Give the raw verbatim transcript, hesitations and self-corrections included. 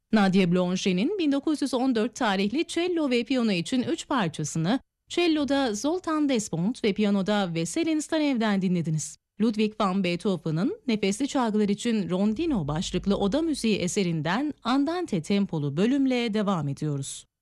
Nadia Boulanger bin dokuz yüz on dört tarihli cello ve piyano için üç parçasını cello'da Zoltan Despont ve piyanoda Veselin Stanev'den dinlediniz. Ludwig van Beethoven'ın Nefesli Çalgılar için Rondino başlıklı oda müziği eserinden Andante tempolu bölümle devam ediyoruz.